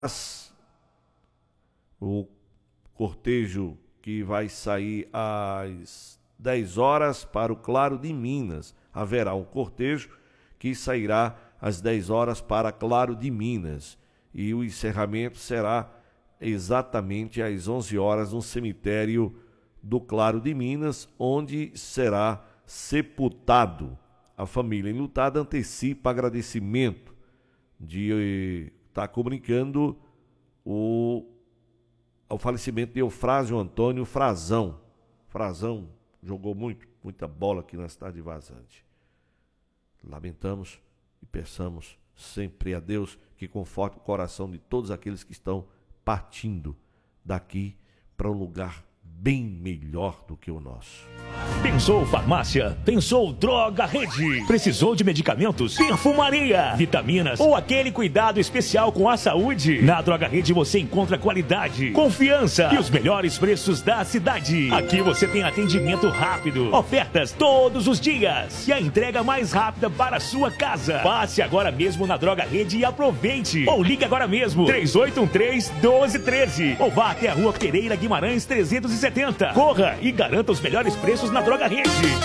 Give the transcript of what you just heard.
O cortejo que vai sair às 10 horas para o Claro de Minas. Haverá um cortejo que sairá às 10 horas para Claro de Minas. E o encerramento será exatamente às 11 horas no cemitério do Claro de Minas, onde será sepultado. A família enlutada antecipa agradecimento de estar comunicando o falecimento de Eufrásio Antônio Frazão. Frazão jogou muita bola aqui na cidade de Vazante. Lamentamos e peçamos sempre a Deus que conforte o coração de todos aqueles que estão partindo daqui para um lugar bem melhor do que o nosso. Pensou farmácia? Pensou Droga Rede? Precisou de medicamentos? Perfumaria, vitaminas ou aquele cuidado especial com a saúde? Na Droga Rede você encontra qualidade, confiança e os melhores preços da cidade. Aqui você tem atendimento rápido, ofertas todos os dias e a entrega mais rápida para a sua casa. Passe agora mesmo na Droga Rede e aproveite. Ou ligue agora mesmo, 3813-1213. Ou vá até a Rua Pereira Guimarães 370. Corra e garanta os melhores preços na Droga Rede.